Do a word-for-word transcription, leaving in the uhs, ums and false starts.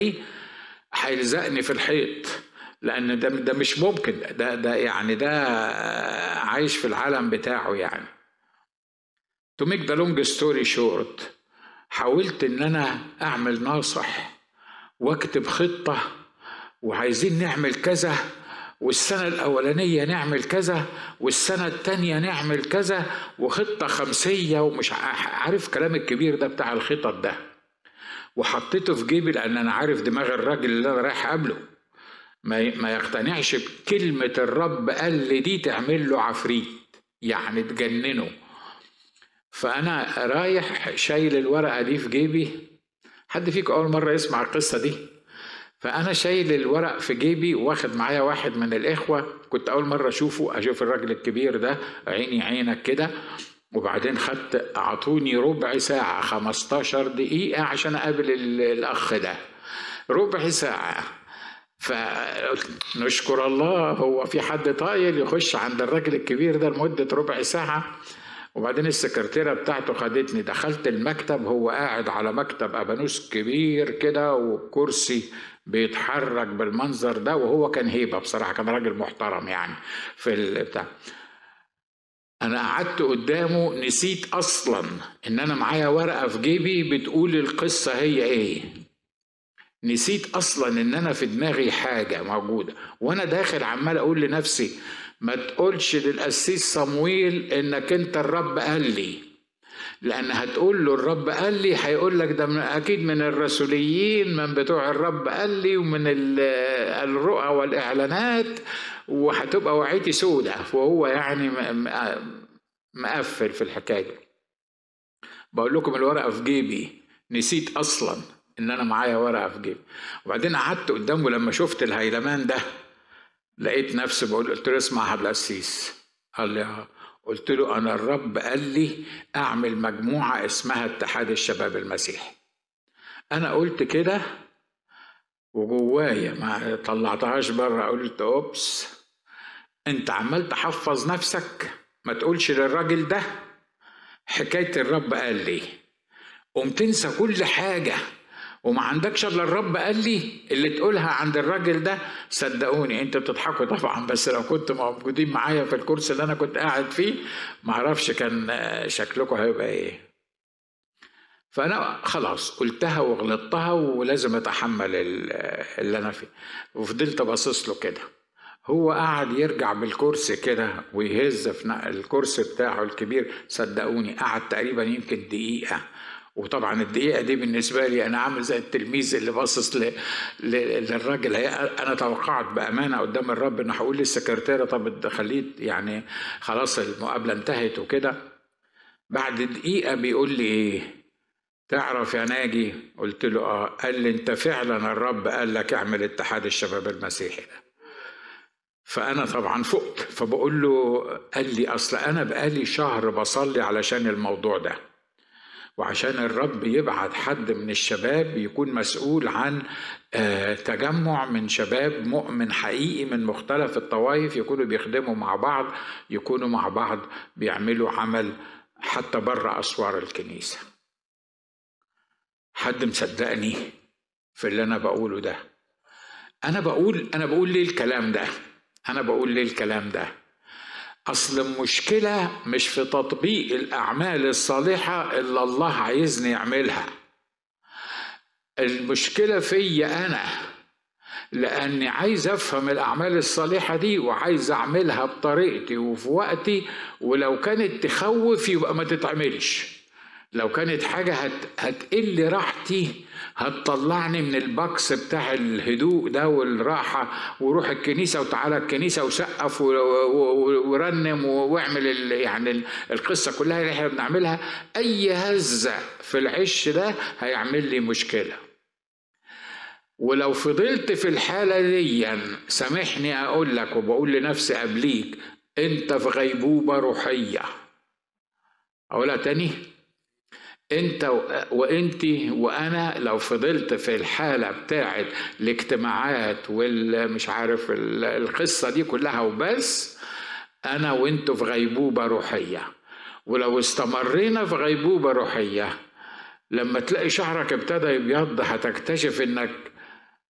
هيلزقني في الحيط، لان ده ده مش ممكن، ده ده يعني ده عايش في العالم بتاعه. يعني to make the long story short، حاولت ان انا اعمل ناصح واكتب خطة، وعايزين نعمل كذا، والسنة الأولانية نعمل كذا، والسنة التانية نعمل كذا، وخطة خمسية، ومش عارف كلام الكبير ده بتاع الخطط ده. وحطيته في جيبي لأن أنا عارف دماغ الراجل اللي أنا رايح قبله ما ما يقتنعش بكلمة الرب قال لي دي تعمل له عفريت، يعني تجننه. فأنا رايح شايل الورقة دي في جيبي. حد فيكم أول مرة يسمع القصة دي؟ فأنا شايل الورق في جيبي، واخد معايا واحد من الإخوة كنت أول مرة أشوفه، أشوف الراجل الكبير ده عيني عينك كده. وبعدين خدت أعطوني ربع ساعة خمستاشر دقيقة عشان أقابل الأخ ده، ربع ساعة. فنشكر الله، هو في حد طايل يخش عند الراجل الكبير ده لمدة ربع ساعة؟ وبعدين السكرتيرة بتاعته خدتني، دخلت المكتب، هو قاعد على مكتب أبانوس كبير كده وكرسي بيتحرك بالمنظر ده، وهو كان هيبة بصراحة، كان راجل محترم يعني في البتاع. أنا قعدت قدامه، نسيت أصلا إن أنا معايا ورقة في جيبي بتقول القصة هي إيه، نسيت أصلا إن أنا في دماغي حاجة موجودة. وأنا داخل عمال أقول لنفسي ما تقولش للقسيس صمويل إنك أنت الرب قال لي، لأن هتقول له الرب قال لي هيقول لك ده من أكيد من الرسوليين، من بتوع الرب قال لي ومن الرؤى والإعلانات، وهتبقى وعيتي سودة. وهو يعني مقفل في الحكاية دي. بقول لكم الورقة في جيبي، نسيت أصلا إن أنا معايا ورقة في جيبي. وبعدين قعدت قدامه لما شفت الهيلمان ده، لقيت نفسي بقول، قلت له اسمع يا القسيس. قال لي اه. قلت له أنا الرب قال لي أعمل مجموعة اسمها اتحاد الشباب المسيحي. أنا قلت كده وجوايا ما طلعتهاش بره، قلت أوبس، أنت عمال تحفظ نفسك، ما تقولش للراجل ده حكاية الرب قال لي، قوم تنسى كل حاجة وما عندكش الا الرب قال لي اللي تقولها عند الراجل ده. صدقوني انت بتضحكوا طبعا، بس لو كنت موجودين معايا في الكرسي اللي انا كنت قاعد فيه ما اعرفش كان شكلكم هيبقى ايه. فانا خلاص قلتها وغلطتها ولازم اتحمل اللي انا فيه. وفضلت باصص له كده، هو قاعد يرجع بالكرسي كده ويهز في الكرسي بتاعه الكبير. صدقوني قعد تقريبا يمكن دقيقة. وطبعا الدقيقة دي بالنسبة لي أنا عامل زي التلميذ اللي باصص ل... ل... للراجل. أنا توقعت بأمانة قدام الرب إن هقول للسكرتيرة طب خليه يعني خلاص المقابلة انتهت وكده. بعد دقيقة بيقول لي إيه، تعرف يا ناجي؟ قلت له آه. قال لي أنت فعلا الرب قال لك اعمل اتحاد الشباب المسيحي ده. فأنا طبعا فقت، فبقول له، قال لي أصل أنا بقالي شهر بصلي علشان الموضوع ده، وعشان الرب يبعت حد من الشباب يكون مسؤول عن تجمع من شباب مؤمن حقيقي من مختلف الطوائف، يكونوا بيخدموا مع بعض، يكونوا مع بعض بيعملوا عمل حتى بره أسوار الكنيسة. حد مصدقني في اللي أنا بقوله ده؟ أنا بقول أنا بقول ليه الكلام ده؟ أنا بقول ليه الكلام ده؟ أصل المشكلة مش في تطبيق الأعمال الصالحة اللي الله عايزني يعملها، المشكلة فيا أنا، لأني عايز أفهم الأعمال الصالحة دي وعايز أعملها بطريقتي وفي وقتي، ولو كانت تخوف يبقى ما تتعملش، لو كانت حاجة هت... هتقل راحتي، هتطلعني من البكس بتاع الهدوء ده والراحة، وروح الكنيسة وتعالى الكنيسة وسقف ورنم واعمل ال... يعني القصة كلها اللي احنا بنعملها، أي هزة في العش ده هيعمل لي مشكلة. ولو فضلت في الحالة دي، سامحني أقول لك وبقول لنفسي قبليك، أنت في غيبوبة روحية. أقولها تاني، انت وانت وانا لو فضلت في الحالة بتاعت الاجتماعات والمش عارف القصة دي كلها وبس، انا وانت في غيبوبة روحية. ولو استمرينا في غيبوبة روحية، لما تلاقي شعرك ابتدى يبيض هتكتشف انك